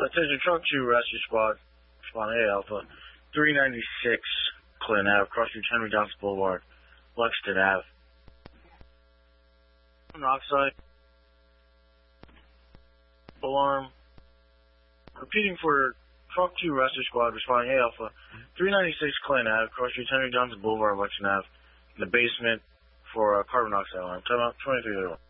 Attention, Truck 2 Rescue Squad, Spawn A Alpha, 396 Clinton Ave, Cross Street, Henry Johnson Boulevard, Lexington Ave. Monoxide. Alarm. Repeating for Truck 2 Rescue Squad, responding A Alpha, 396 Clinton Ave, Cross Street, Henry Johnson Boulevard, Lexington Ave, in the basement for carbon monoxide alarm. Time out, 2331.